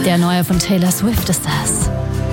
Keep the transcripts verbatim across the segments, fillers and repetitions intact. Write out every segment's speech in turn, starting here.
Der neue von Taylor Swift ist das.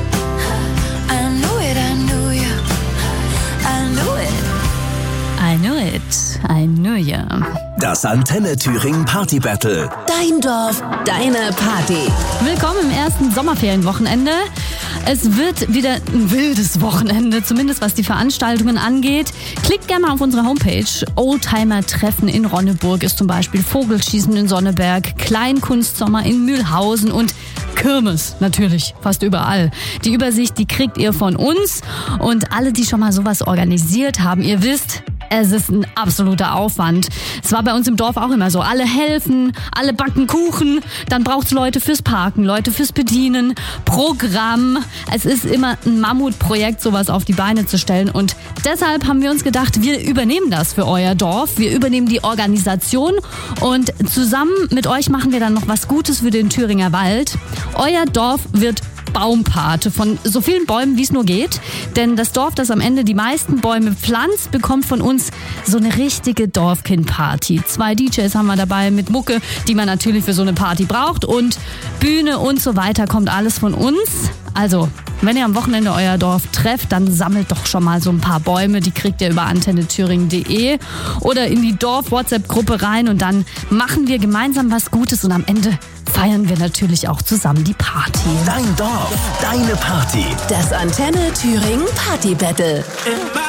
I knew it, I knew ya. Das Antenne Thüringen Party Battle. Dein Dorf, deine Party. Willkommen im ersten Sommerferienwochenende. Es wird wieder ein wildes Wochenende, zumindest was die Veranstaltungen angeht. Klickt gerne mal auf unsere Homepage. Oldtimer-Treffen in Ronneburg ist zum Beispiel, Vogelschießen in Sonneberg, Kleinkunstsommer in Mühlhausen und Kirmes natürlich fast überall. Die Übersicht, die kriegt ihr von uns. Und alle, die schon mal sowas organisiert haben, ihr wisst, es ist ein absoluter Aufwand. Es war bei uns im Dorf auch immer so. Alle helfen, alle backen Kuchen. Dann braucht's Leute fürs Parken, Leute fürs Bedienen, Programm. Es ist immer ein Mammutprojekt, sowas auf die Beine zu stellen. Und deshalb haben wir uns gedacht, wir übernehmen das für euer Dorf. Wir übernehmen die Organisation. Und zusammen mit euch machen wir dann noch was Gutes für den Thüringer Wald. Euer Dorf wird Baumpate von so vielen Bäumen, wie es nur geht. Denn das Dorf, das am Ende die meisten Bäume pflanzt, bekommt von uns so eine richtige Dorfkindparty. Zwei D Js haben wir dabei mit Mucke, die man natürlich für so eine Party braucht. Und Bühne und so weiter kommt alles von uns. Also, wenn ihr am Wochenende euer Dorf trefft, dann sammelt doch schon mal so ein paar Bäume. Die kriegt ihr über antenne thüringen punkt de oder in die Dorf-WhatsApp-Gruppe rein. Und dann machen wir gemeinsam was Gutes und am Ende feiern wir natürlich auch zusammen die Party. Dein Dorf, deine Party. Das Antenne Thüringen Party Battle.